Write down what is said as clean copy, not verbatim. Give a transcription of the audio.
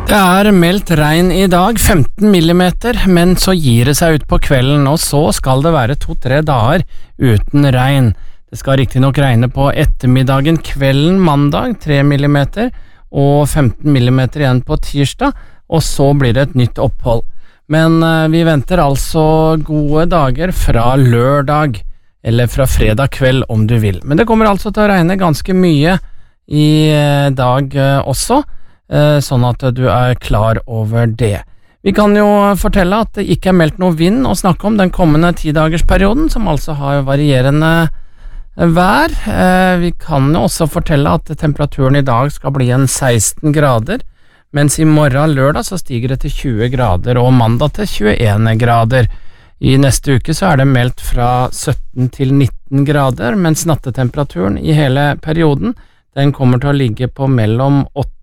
Det meldt regn i dag, 15 millimeter, men så gir det seg ut på kvelden, og så skal det være 2-3 dager uten regn. Det skal riktig nok regne på ettermiddagen, kvelden, mandag, 3 millimeter, og 15 millimeter igjen på tirsdag, og så blir det et nytt opphold. Men vi venter altså gode dager fra lørdag, eller fra fredag kveld om du vil. Men det kommer altså til å regne ganske mye i dag også, sånn at du klar over det. Vi kan jo fortelle at det ikke meldt noe vind å snakke om den kommende 10-dagersperioden, som altså har varierende vær. Vi kan jo også fortelle at temperaturen i dag skal bli 16 grader, mens i morgen lørdag så stiger det til 20 grader, og mandag til 21 grader. I neste uke så det meldt fra 17 til 19 grader, mens nattetemperaturen i hele perioden, den kommer til å ligge på mellom 8